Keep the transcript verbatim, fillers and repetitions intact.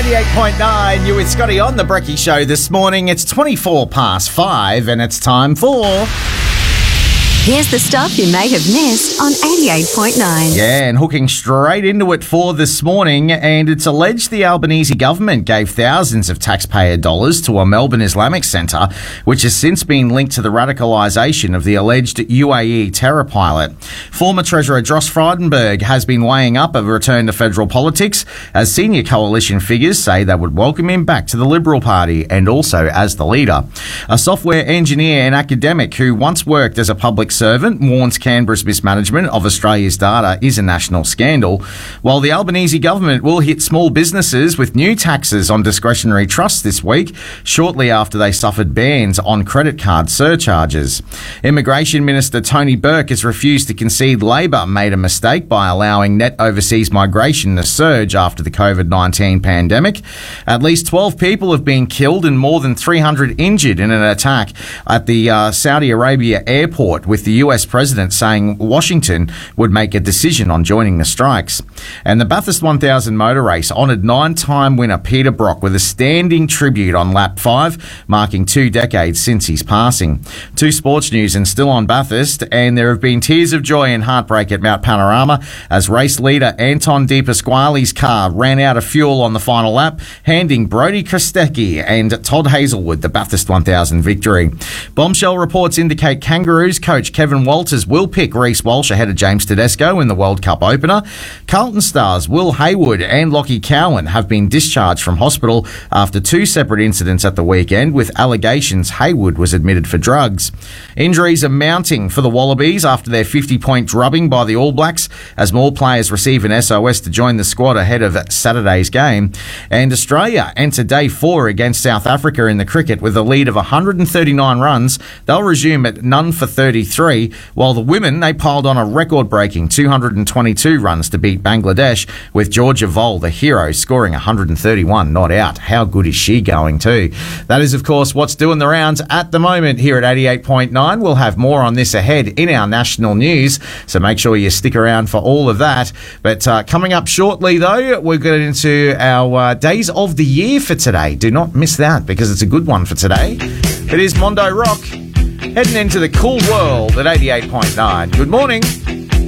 eighty-eight point nine, you with Scotty on the Brekkie Show this morning. It's twenty-four past five and it's time for... Here's the stuff you may have missed on eighty-eight point nine. Yeah, and hooking straight into it for this morning, and it's alleged the Albanese government gave thousands of taxpayer dollars to a Melbourne Islamic centre, which has since been linked to the radicalisation of the alleged U A E terror pilot. Former Treasurer Josh Frydenberg has been weighing up a return to federal politics, as senior coalition figures say they would welcome him back to the Liberal Party and also as the leader. A software engineer and academic who once worked as a public servant warns Canberra's mismanagement of Australia's data is a national scandal, while the Albanese government will hit small businesses with new taxes on discretionary trusts this week, shortly after they suffered bans on credit card surcharges. Immigration Minister Tony Burke has refused to concede Labor made a mistake by allowing net overseas migration to surge after the COVID nineteen pandemic. At least twelve people have been killed and more than three hundred injured in an attack at the uh, Saudi Arabia airport, with the U S president saying Washington would make a decision on joining the strikes. And the Bathurst one thousand motor race honoured nine-time winner Peter Brock with a standing tribute on lap five, marking two decades since his passing. Two sports news and still on Bathurst, and there have been tears of joy and heartbreak at Mount Panorama as race leader Anton De Pasquale's car ran out of fuel on the final lap, handing Brodie Kostecki and Todd Hazelwood the Bathurst one thousand victory. Bombshell reports indicate Kangaroos coach Kevin Walters will pick Reece Walsh ahead of James Tedesco in the World Cup opener. Carlton stars Will Haywood and Lockie Cowan have been discharged from hospital after two separate incidents at the weekend, with allegations Haywood was admitted for drugs. Injuries are mounting for the Wallabies after their fifty-point drubbing by the All Blacks, as more players receive an S O S to join the squad ahead of Saturday's game. And Australia enter day four against South Africa in the cricket with a lead of one hundred thirty-nine runs. They'll resume at none for thirty-three, while the women, they piled on a record-breaking two hundred twenty-two runs to beat Bangladesh, with Georgia Vole, the hero, scoring one hundred thirty-one not out. How good is she going too? That is, of course, what's doing the rounds at the moment here at eighty-eight point nine. We'll have more on this ahead in our national news, so make sure you stick around for all of that. But uh, coming up shortly, though, we'll get into our uh, days of the year for today. Do not miss that, because it's a good one for today. It is Mondo Rock, heading into the cool world at eighty-eight point nine. Good morning.